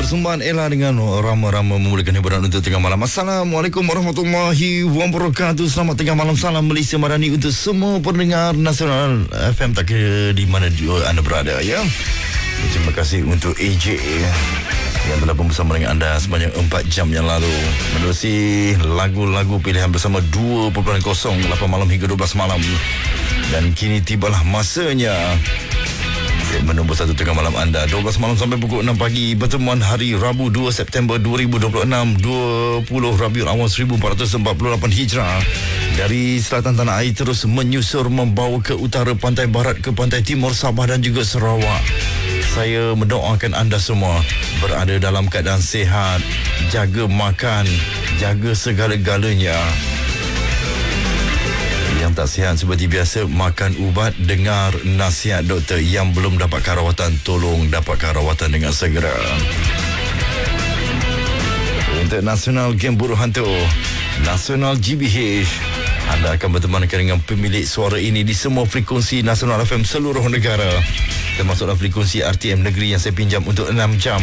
Persembahan Ella dengan Rama-Rama memulakan hiburan untuk tengah malam. Assalamualaikum warahmatullahi wabarakatuh. Selamat tengah malam. Salam Malaysia Madani untuk semua pendengar Nasional FM tak kira di mana juga anda berada, ya. Terima kasih untuk AJ yang telah bersama dengan anda sebanyak 4 jam yang lalu, menerusi lagu-lagu pilihan bersama 2.0 8 malam hingga 12 malam. Dan kini tibalah masanya menunggu satu tengah malam anda 12 malam sampai pukul 6 pagi. Pertemuan hari Rabu 2 September 2026, 20 Rabiul Awal 1448 Hijrah. Dari selatan tanah air terus menyusur membawa ke utara, pantai barat ke pantai timur Sabah dan juga Sarawak. Saya mendoakan anda semua berada dalam keadaan sihat, jaga makan, jaga segala-galanya. Yang tak sihat seperti biasa, makan ubat, dengar nasihat doktor. Yang belum dapatkan rawatan, tolong dapatkan rawatan dengan segera. Untuk Nasional Game Buruh Hantu Nasional GBH, anda akan bertemankan dengan pemilik suara ini di semua frekuensi Nasional FM seluruh negara, termasuklah frekuensi RTM Negeri yang saya pinjam untuk 6 jam.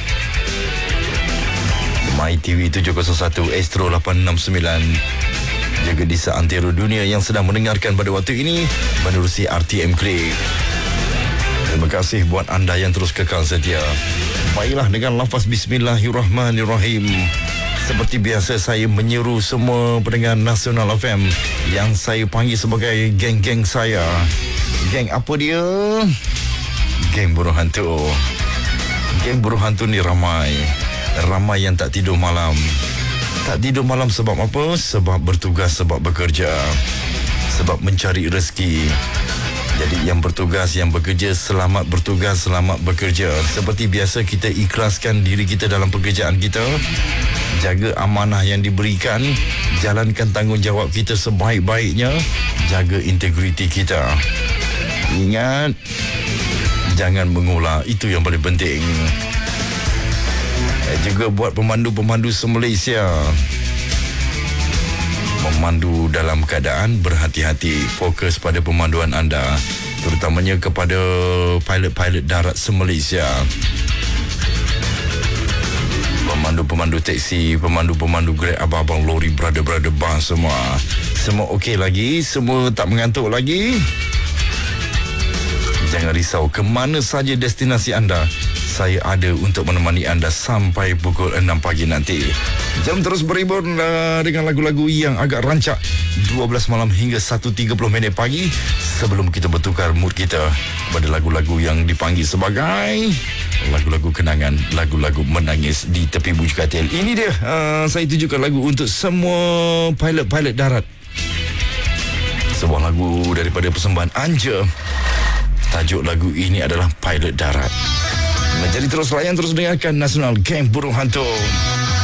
My TV 701, Astro 869, juga di seantero dunia yang sedang mendengarkan pada waktu ini menerusi RTM Click. Terima kasih buat anda yang terus kekal setia. Baiklah, dengan lafaz Bismillahirrahmanirrahim, seperti biasa saya menyeru semua pendengar Nasional FM yang saya panggil sebagai geng-geng saya. Geng apa dia? Geng Buruh Hantu. Geng Buruh Hantu ni ramai yang tak tidur malam. Tak tidur malam sebab apa? Sebab bertugas, sebab bekerja, sebab mencari rezeki. Jadi yang bertugas, yang bekerja, selamat bertugas, selamat bekerja. Seperti biasa, kita ikhlaskan diri kita dalam pekerjaan kita, jaga amanah yang diberikan, jalankan tanggungjawab kita sebaik-baiknya, jaga integriti kita. Ingat, jangan mengular, itu yang paling penting. Juga buat pemandu-pemandu se-Malaysia, memandu dalam keadaan berhati-hati, fokus pada pemanduan anda, terutamanya kepada pilot-pilot darat se-Malaysia, pemandu-pemandu teksi, pemandu-pemandu Grab, abang-abang lori, brother-brother bus, semua okey lagi, semua tak mengantuk lagi. Jangan risau, ke mana saja destinasi anda, saya ada untuk menemani anda sampai pukul 6 pagi nanti. Jam terus berhibur dengan lagu-lagu yang agak rancak 12 malam hingga 1.30 minit pagi, sebelum kita bertukar mood kita pada lagu-lagu yang dipanggil sebagai lagu-lagu kenangan, lagu-lagu menangis di tepi bujuk katil. Ini dia, saya tujukan lagu untuk semua pilot-pilot darat. Sebuah lagu daripada persembahan Anja. Tajuk lagu ini adalah Pilot Darat. Jadi terus layan, terus dengarkan Nasional Game Buruh Hantu.